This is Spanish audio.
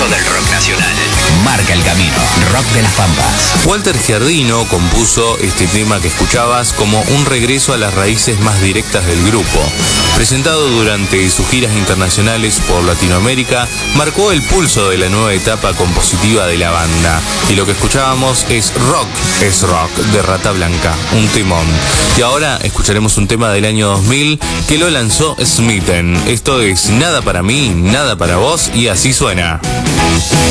pulso del rock nacional. Marca el camino. Rock de las Pampas. Walter Giardino compuso este tema que escuchabas como un regreso a las raíces más directas del grupo. Presentado durante sus giras internacionales por Latinoamérica, marcó el pulso de la nueva etapa compositiva de la banda. Y lo que escuchábamos es rock de Rata Blanca, un temón. Y ahora escucharemos un tema del año 2000 que lo lanzó Smithen. Esto es Nada para mí, nada para vos, y así suena.